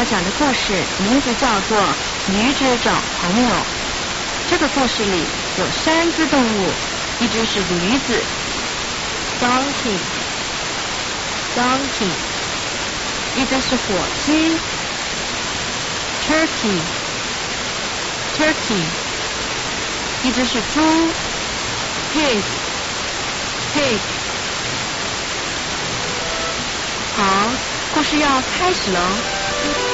要讲的故事名字叫做《驴子找朋友》。这个故事里有3只动物，一只是驴子 ，donkey， 一只是火鸡 ，turkey， 一只是猪 ，pig。好，故事要开始喽。